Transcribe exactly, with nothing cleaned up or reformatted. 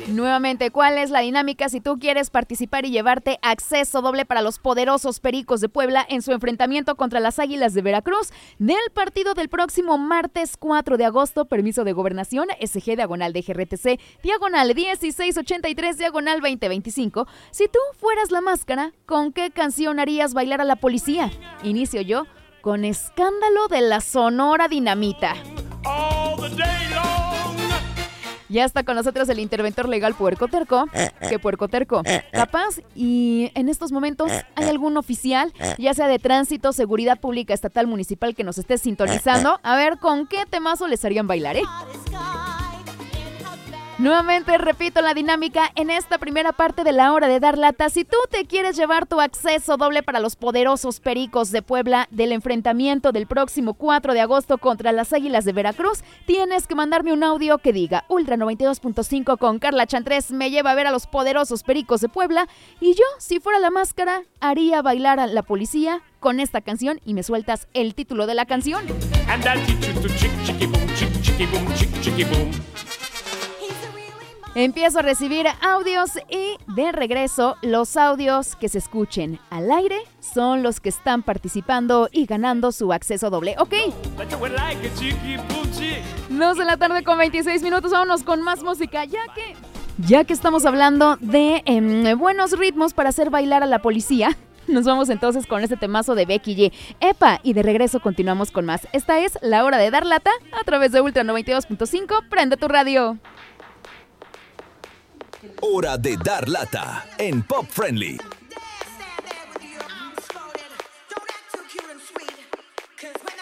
Nuevamente, ¿cuál es la dinámica si tú quieres participar y llevarte acceso doble para los poderosos Pericos de Puebla en su enfrentamiento contra las Águilas de Veracruz del partido del próximo martes cuatro de agosto? Permiso de gobernación, S G diagonal de G R T C, diagonal dieciséis ochenta y tres, diagonal veinte veinticinco. Si tú fueras la máscara, ¿con qué canción harías bailar a la policía? Inicio yo con Escándalo de la Sonora Dinamita. Ya está con nosotros el interventor legal Puerco Terco. ¿Qué Puerco Terco? Capaz, y en estos momentos hay algún oficial, ya sea de tránsito, seguridad pública, estatal, municipal, que nos esté sintonizando. A ver, ¿con qué temazo les harían bailar, eh? Nuevamente repito la dinámica en esta primera parte de la hora de dar lata. Si tú te quieres llevar tu acceso doble para los poderosos Pericos de Puebla del enfrentamiento del próximo cuatro de agosto contra las Águilas de Veracruz, tienes que mandarme un audio que diga Ultra noventa y dos punto cinco con Carla Chantrés me lleva a ver a los poderosos Pericos de Puebla, y yo, si fuera la máscara, haría bailar a la policía con esta canción, y me sueltas el título de la canción. Empiezo a recibir audios y de regreso los audios que se escuchen al aire son los que están participando y ganando su acceso doble. Ok. Dos de la tarde con veintiséis minutos. Vámonos con más música, ya que, ya que estamos hablando de eh, buenos ritmos para hacer bailar a la policía. Nos vamos entonces con este temazo de Becky G. Epa, y de regreso continuamos con más. Esta es la hora de dar lata a través de Ultra noventa y dos punto cinco. Prende tu radio. Hora de dar lata en Pop Friendly.